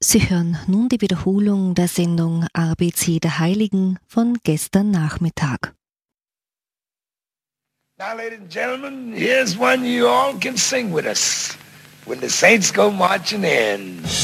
Sie hören nun die Wiederholung der Sendung ABC der Heiligen von gestern Nachmittag. Now, ladies and gentlemen, here's one you all can sing with us when the saints go marching in.